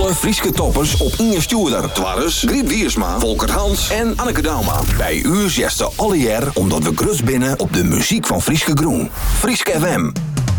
Alle Frieske toppers op Inge Stuurder. Twarres, Griet Wiersma, Volker Hans en Anneke Dauma. Bij u zesten alle jaar omdat we grutst binnen op de muziek van Frieske Groen. Frieske FM.